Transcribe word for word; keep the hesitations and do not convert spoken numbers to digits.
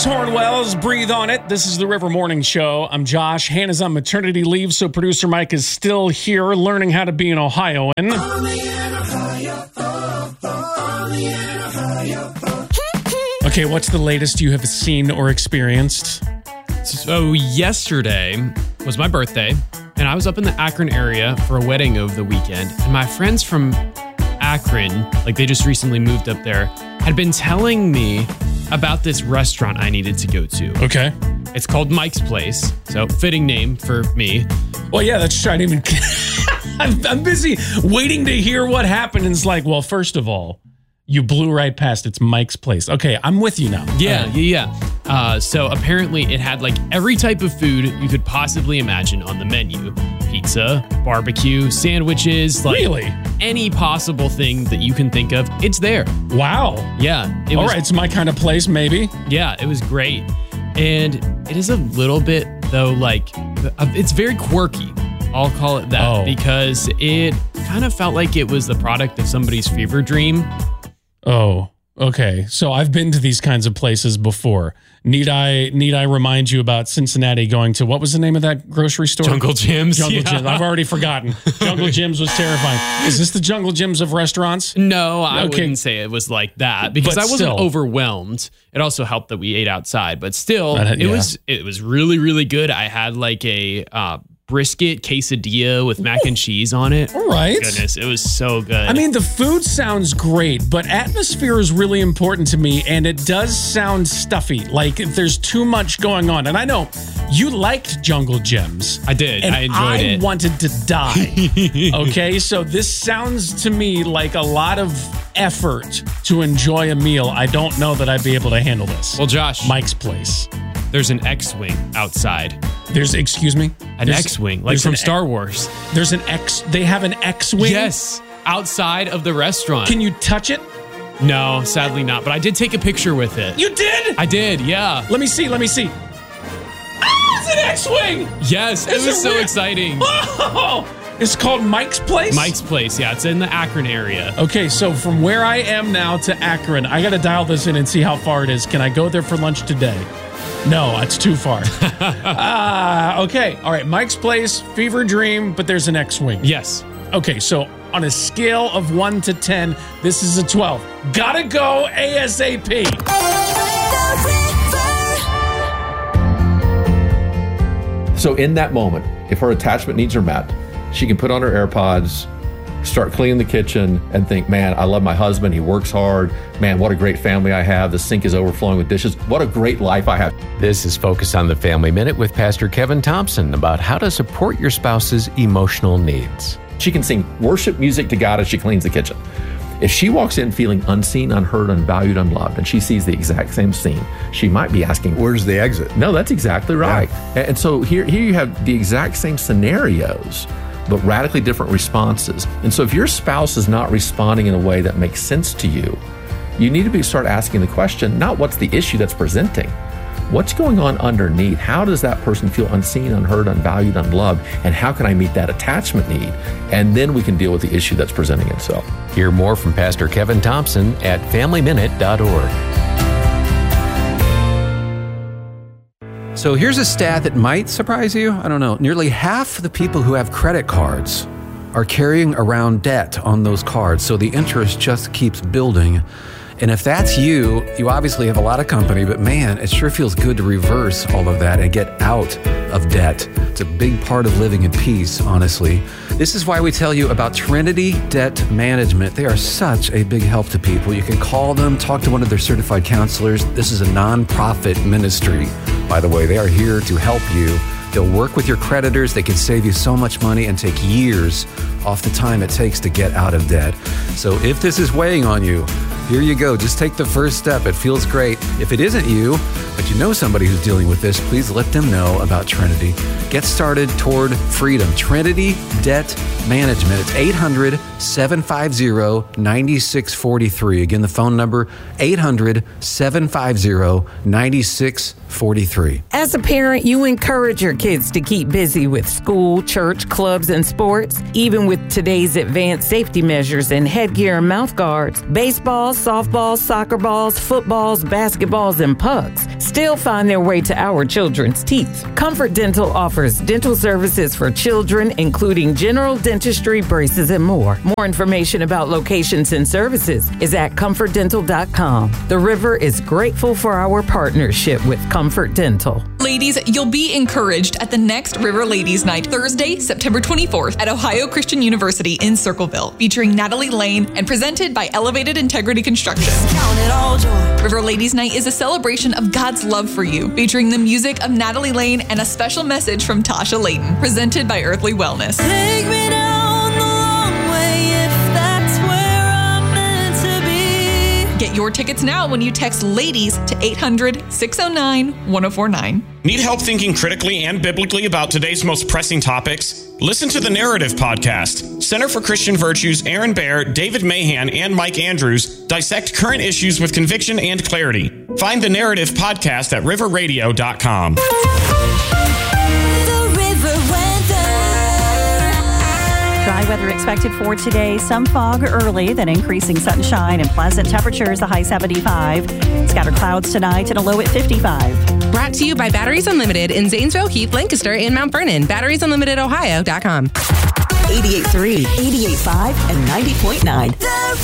Hornwell's Breathe on It. This is the River Morning Show. I'm Josh. Hannah's on maternity leave, so producer Mike is still here learning how to be an Ohioan. Okay, what's the latest you have seen or experienced? So yesterday was my birthday, and I was up in the Akron area for a wedding over the weekend. And my friends from Akron, like they just recently moved up there, had been telling me about this restaurant I needed to go to. Okay. It's called Mike's Place, so fitting name for me. Well, yeah, that's trying to even... I'm, I'm busy waiting to hear what happened. And it's like, well, first of all, you blew right past it's Mike's Place. Okay, I'm with you now. Yeah, right. yeah, yeah. Uh, so apparently it had like every type of food you could possibly imagine on the menu. Pizza, barbecue, sandwiches, like really? Any possible thing that you can think of, it's there. Wow. Yeah. It All was, right, it's my kind of place, maybe. Yeah, it was great. And it is a little bit, though, like, it's very quirky. I'll call it that oh. because it kind of felt like it was the product of somebody's fever dream. Oh, okay. So I've been to these kinds of places before. Need I need I remind you about Cincinnati going to, what was the name of that grocery store? Jungle Jim's. Jungle yeah. Jim's. I've already forgotten. Jungle Jim's was terrifying. Is this the Jungle Jim's of restaurants? No, I okay. wouldn't say it was like that because but I wasn't still. overwhelmed. It also helped that we ate outside, but still, Had, it yeah. was it was really, really good. I had like a uh, brisket quesadilla with mac and cheese on it. All right. Goodness, it was so good. I mean, the food sounds great, but atmosphere is really important to me, and it does sound stuffy. Like there's too much going on. And I know you liked Jungle Jim's. I did. And I enjoyed I it. wanted to die. Okay, so this sounds to me like a lot of effort to enjoy a meal. I don't know that I'd be able to handle this. Well, Josh, Mike's Place. There's an X-Wing outside. There's, excuse me? An There's- X-Wing, like there's from an Star X- Wars. There's an X, they have an X-Wing? Yes, outside of the restaurant. Can you touch it? No, sadly not, but I did take a picture with it. You did? I did, yeah. Let me see, let me see. Ah, it's an X-Wing! Yes, it Is was it so real? exciting. Oh, it's called Mike's Place? Mike's Place, yeah, it's in the Akron area. Okay, so from where I am now to Akron, I got to dial this in and see how far it is. Can I go there for lunch today? No, it's too far. Ah, uh, okay. All right, Mike's Place, fever dream, but there's an X-Wing. Yes. Okay, so on a scale of one to ten, this is a twelve. Gotta go ASAP. So in that moment, if her attachment needs are met, she can put on her AirPods, start cleaning the kitchen, and think, man, I love my husband. He works hard. Man, what a great family I have. The sink is overflowing with dishes. What a great life I have. This is Focus on the Family Minute with Pastor Kevin Thompson about how to support your spouse's emotional needs. She can sing worship music to God as she cleans the kitchen. If she walks in feeling unseen, unheard, unvalued, unloved, and she sees the exact same scene, she might be asking, where's the exit? No, that's exactly right. Yeah. And so here, here you have the exact same scenarios, but radically different responses. And so if your spouse is not responding in a way that makes sense to you, you need to be start asking the question, not what's the issue that's presenting, what's going on underneath? How does that person feel unseen, unheard, unvalued, unloved? And how can I meet that attachment need? And then we can deal with the issue that's presenting itself. Hear more from Pastor Kevin Thompson at family minute dot org. So here's a stat that might surprise you. I don't know. Nearly half the people who have credit cards are carrying around debt on those cards. So the interest just keeps building. And if that's you, you obviously have a lot of company, but man, it sure feels good to reverse all of that and get out of debt. It's a big part of living in peace, honestly. This is why we tell you about Trinity Debt Management. They are such a big help to people. You can call them, talk to one of their certified counselors. This is a nonprofit ministry, by the way. They are here to help you. They'll work with your creditors. They can save you so much money and take years off the time it takes to get out of debt. So if this is weighing on you, here you go. Just take the first step. It feels great. If it isn't you, but you know somebody who's dealing with this, please let them know about Trinity. Get started toward freedom. Trinity Debt Management. It's eight hundred, seven five zero, nine six four three. Again, the phone number, eight hundred, seven five zero, nine six four three. As a parent, you encourage your kids to keep busy with school, church, clubs, and sports. Even with today's advanced safety measures and headgear and mouth guards, baseballs, softballs, soccer balls, footballs, basketballs, and pucks still find their way to our children's teeth. Comfort Dental offers dental services for children, including general dentistry, braces, and more. More information about locations and services is at comfort dental dot com. The River is grateful for our partnership with Comfort Dental. Ladies, you'll be encouraged at the next River Ladies Night, Thursday, September twenty-fourth at Ohio Christian University in Circleville, featuring Natalie Lane and presented by Elevated Integrity Construction. Count it all joy. River Ladies Night is a celebration of God's love for you, featuring the music of Natalie Lane and a special message from Tasha Layton, presented by Earthly Wellness. Take me down the long way if that's where I'm meant to be. Get your tickets now when you text LADIES to eight hundred, six oh nine, one oh four nine. Need help thinking critically and biblically about today's most pressing topics? Listen to the Narrative Podcast. Center for Christian Virtues, Aaron Baer, David Mahan, and Mike Andrews dissect current issues with conviction and clarity. Find the Narrative Podcast at river radio dot com. The river weather. Dry weather expected for today. Some fog early, then increasing sunshine and pleasant temperatures, a high seventy-five. Scattered clouds tonight and a low at fifty-five. Brought to you by Batteries Unlimited in Zanesville, Heath, Lancaster, and Mount Vernon. batteries unlimited ohio dot com. eighty-eight point three, eighty-eight point five, and ninety point nine. The